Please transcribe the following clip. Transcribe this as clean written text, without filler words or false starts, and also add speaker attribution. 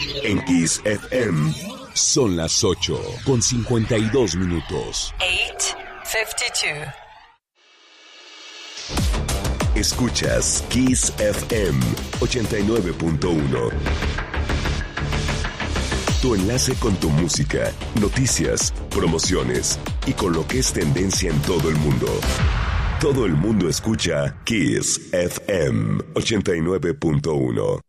Speaker 1: En Kiss FM son las 8:52.
Speaker 2: 8:52.
Speaker 1: Escuchas Kiss FM 89.1. Tu enlace con tu música, noticias, promociones y con lo que es tendencia en todo el mundo. Todo el mundo escucha Kiss FM 89.1.